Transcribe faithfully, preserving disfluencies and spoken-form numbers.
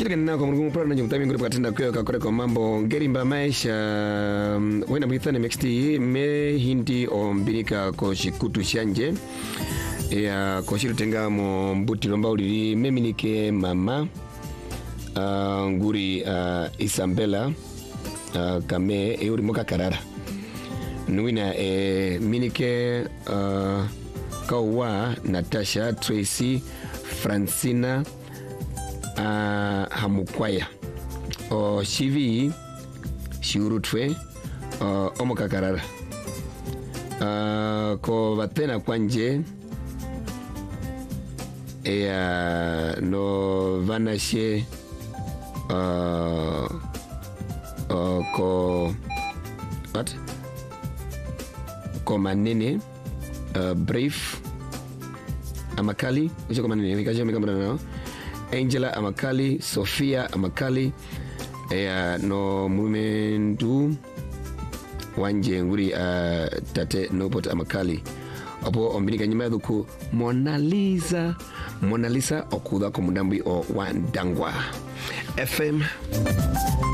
Kile nina kwa mrugumu pra na jumtami nguri pakatenda kuyo kakore kwa mambo ngeri mba maisha wena mwithane mexti me hindi o mbinika ko shikutu shanje ya ko shiru tenga mo mbuti lomba uliri meminike mama uh, nguri uh, Isabella uh, kame e uri moka karara nuina e minike uh, kawa Natasha Tracy Francina uh, Hamukwaya o Shivi Shiurutwe uh, omoka karara uh, ko vatena kwanje ea no vanashe uh, uh, ko what ko manene uh, Brave Amakali ucho ko manene nikaje mikamera nao Angela Amakali, Sophia Amakali, ea no mumendu wanje nguri uh, tate Nobot Amakali. Opo ombinika nyuma dhuku Mona Lisa, Mona Lisa okuda komundambi o Wandangwa F M.